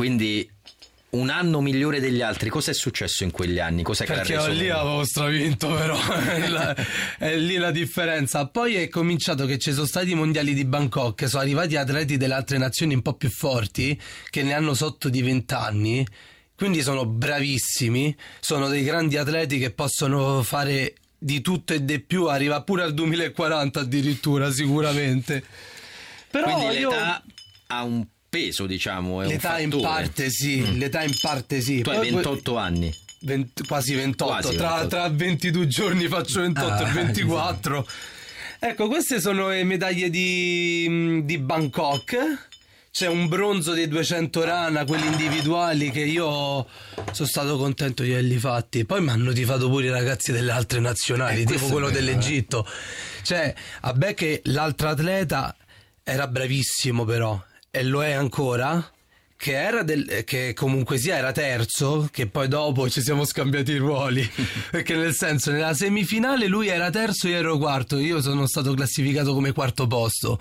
quindi un anno migliore degli altri. Cosa è successo in quegli anni? Cos'è che Perché l'ha reso lì avevo stravinto, però è lì la differenza. Poi è cominciato che ci sono stati i mondiali di Bangkok, sono arrivati atleti delle altre nazioni un po' più forti, che ne hanno sotto di 20 anni, quindi sono bravissimi, sono dei grandi atleti che possono fare di tutto e di più, arriva pure al 2040 addirittura, sicuramente. Però quindi l'età ha un peso, diciamo, è l'età un in fattore. parte sì, l'età in parte sì. Tu hai 28 anni. Quasi 28, Quasi tra 28. 22 giorni faccio 28 e 24. Ecco, queste sono le medaglie di Bangkok. C'è un bronzo dei 200 rana, quelli individuali, che io sono stato contento di averli fatti. Poi mi hanno tifato pure i ragazzi delle altre nazionali, tipo quello dell'Egitto. Cioè, a me che l'altro atleta era bravissimo, però, e lo è ancora, che comunque sia era terzo, che poi dopo ci siamo scambiati i ruoli, perché nel senso nella semifinale lui era terzo, io ero quarto, io sono stato classificato come quarto posto.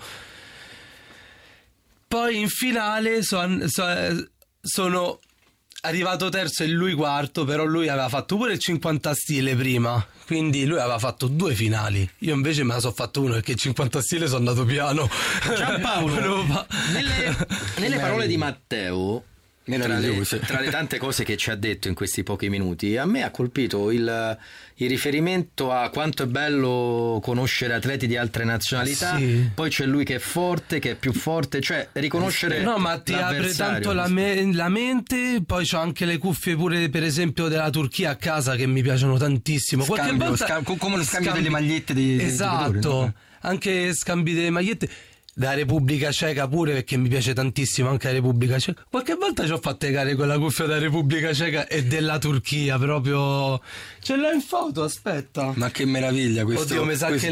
Poi in finale sono arrivato terzo e lui quarto, però lui aveva fatto pure il 50 stile prima, quindi lui aveva fatto 2 finali, io invece me la so fatto uno perché il 50 stile sono andato piano. Giampaolo, nelle parole di Matteo, tra le tante cose che ci ha detto in questi pochi minuti, a me ha colpito il riferimento a quanto è bello conoscere atleti di altre nazionalità. Sì. Poi c'è lui che è forte, che è più forte, cioè riconoscere no, ma ti apre tanto la mente. Poi c'ho anche le cuffie pure, per esempio, della Turchia a casa, che mi piacciono tantissimo. Qualche volta come lo scambio delle magliette di esatto, giocatori, no? Anche scambi delle magliette. Da Repubblica Ceca pure, perché mi piace tantissimo anche la Repubblica Ceca. Qualche volta ci ho fatto le gare con la cuffia della Repubblica Ceca e della Turchia, proprio. Ce l'ho in foto, aspetta. Ma che meraviglia questo. Oddio, mi sa che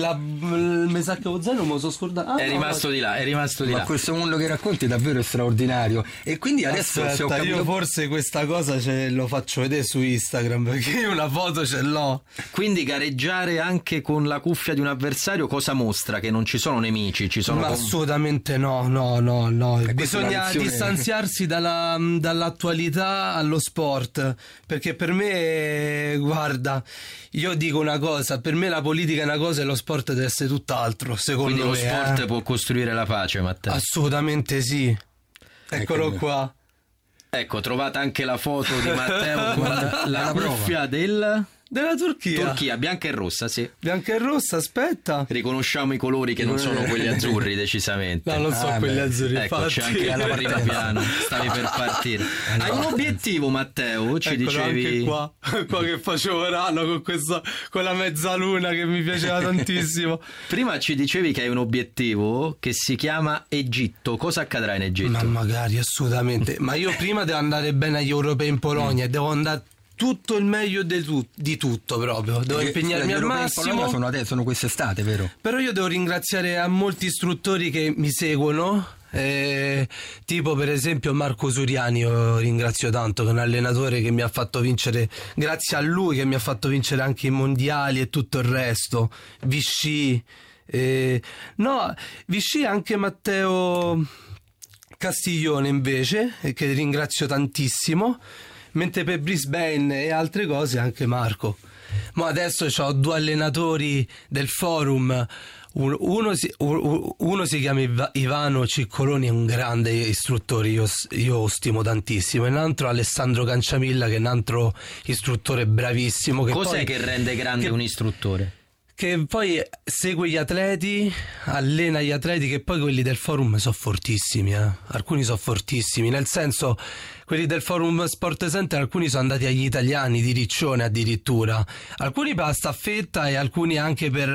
lo zaino me lo sono scordato. È rimasto di là, è rimasto di là. Ma questo mondo che racconti è davvero straordinario. E quindi adesso se ho Aspetta, capito... io forse questa cosa lo faccio vedere su Instagram, perché io una foto ce l'ho. Quindi gareggiare anche con la cuffia di un avversario cosa mostra? Che non ci sono nemici, ci sono... Ma assolutamente no. Bisogna lezione... distanziarsi dall'attualità allo sport, perché per me, guarda, io dico una cosa, per me la politica è una cosa e lo sport deve essere tutt'altro, secondo me. Quindi lo sport può costruire la pace, Matteo? Assolutamente sì. Eccolo qua. Ecco, trovate anche la foto di Matteo con la cuffia Della Turchia. bianca e rossa, sì. Bianca e rossa, aspetta. Riconosciamo i colori che non sono quelli azzurri, decisamente. No, non so quelli azzurri. Ecco, c'è anche alla prima piano, stavi per partire. Hai un obiettivo, Matteo? Ci Eccolo, dicevi... anche qua che facevo rano con la mezzaluna che mi piaceva tantissimo. Prima ci dicevi che hai un obiettivo che si chiama Egitto. Cosa accadrà in Egitto? Ma magari, assolutamente. Ma io prima devo andare bene agli europei in Polonia e devo andare tutto il meglio di tutto proprio. Devo impegnarmi al massimo. Sono quest'estate, vero? Però io devo ringraziare a molti istruttori che mi seguono. Tipo per esempio Marco Suriani, io ringrazio tanto, che è un allenatore che mi ha fatto vincere, grazie a lui che mi ha fatto vincere anche i mondiali e tutto il resto. Vichy, Vichy, anche Matteo Castiglione invece, che ringrazio tantissimo, mentre per Brisbane e altre cose anche Marco. Ma adesso ho 2 allenatori del forum. Uno si chiama Ivano Ciccoloni, è un grande istruttore, io lo stimo tantissimo, e un altro Alessandro Canciamilla, che è un altro istruttore bravissimo. Cos'è che rende grande un istruttore? Che poi segue gli atleti, allena gli atleti, che poi quelli del forum sono fortissimi, alcuni sono fortissimi, nel senso, quelli del forum Sport Center, alcuni sono andati agli italiani di Riccione addirittura, alcuni per la staffetta e alcuni anche per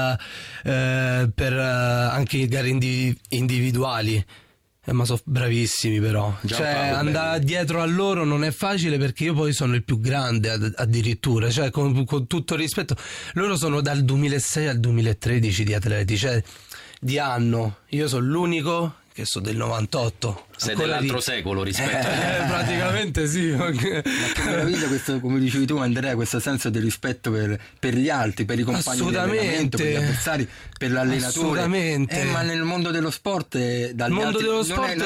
anche gare individuali. Ma sono bravissimi, però. Andare dietro a loro non è facile, perché io poi sono il più grande addirittura. Cioè, con tutto il rispetto, loro sono dal 2006 al 2013 di atleti, cioè di anno. Io sono l'unico che so del 98. Sei dell'altro secolo rispetto praticamente sì. Ma che meraviglia questo, come dicevi tu Andrea, questo senso di rispetto per gli altri, per i compagni di allenamento, per gli avversari, per l'allenatore. Assolutamente. Ma nel mondo dello sport il mondo dello sport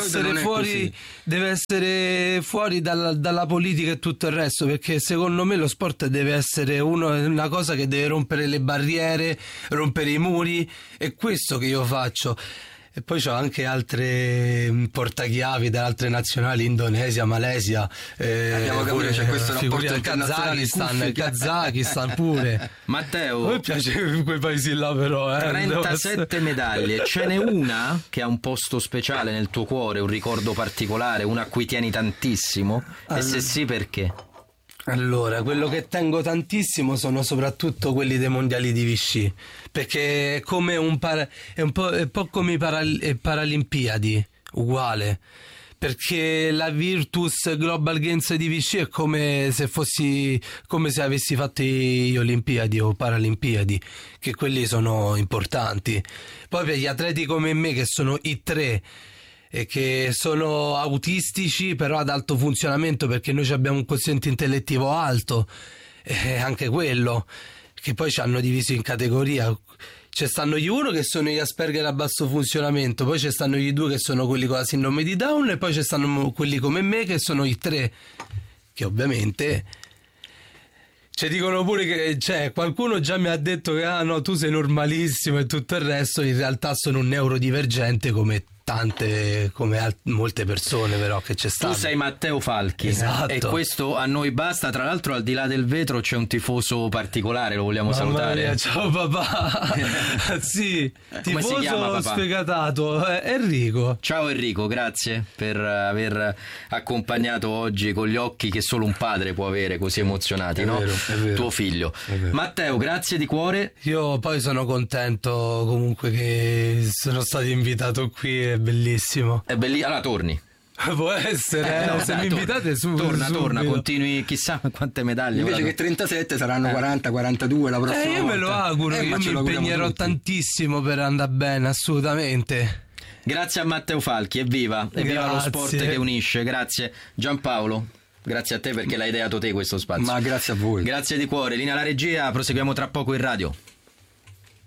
deve essere fuori dalla politica e tutto il resto, perché secondo me lo sport deve essere una cosa che deve rompere le barriere, rompere i muri, è questo che io faccio. E poi c'ho anche altre portachiavi da altre nazionali, Indonesia, Malesia, abbiamo capito, c'è questo rapporto il Kazakistan pure. Matteo, a me piace quei paesi là, però 37 medaglie, ce n'è una che ha un posto speciale nel tuo cuore, un ricordo particolare, una a cui tieni tantissimo? E se sì, perché? Allora, quello che tengo tantissimo sono soprattutto quelli dei mondiali di Vichy, perché è come è un po' come i Paralimpiadi, uguale, perché la Virtus Global Games di Vichy è come se avessi fatto gli Olimpiadi o Paralimpiadi, che quelli sono importanti. Poi per gli atleti come me, che sono i tre, e che sono autistici però ad alto funzionamento, perché noi abbiamo un quoziente intellettivo alto, anche quello, che poi ci hanno diviso in categoria. C'è stanno gli uno che sono gli Asperger a basso funzionamento, poi ci stanno gli due che sono quelli con la sindrome di Down, e poi ci stanno quelli come me che sono i tre, che ovviamente dicono pure che qualcuno già mi ha detto che no, tu sei normalissimo e tutto il resto. In realtà sono un neurodivergente come molte persone, però, che c'è stato. Tu sei Matteo Falchi, esatto. E questo a noi basta. Tra l'altro, al di là del vetro c'è un tifoso particolare, lo vogliamo salutare. Mia, ciao papà. Sì, come si chiama, papà? Sfegatato, Enrico. Ciao Enrico, grazie per aver accompagnato oggi con gli occhi che solo un padre può avere, così emozionati, no? È vero. Tuo figlio. Matteo, grazie di cuore. Io poi sono contento comunque che sono stato invitato qui. È bellissimo. Allora torni. Può essere, no, se dai, mi invitate torna, continui, chissà quante medaglie. Invece che 37 saranno 40, 42 la prossima io volta. me lo auguro, io mi impegnerò tantissimo per andare bene, assolutamente. Grazie a Matteo Falchi, evviva lo sport che unisce. Grazie Giampaolo. Grazie a te perché l'hai ideato te questo spazio. Ma grazie a voi. Grazie di cuore. Linea alla regia, proseguiamo tra poco in radio.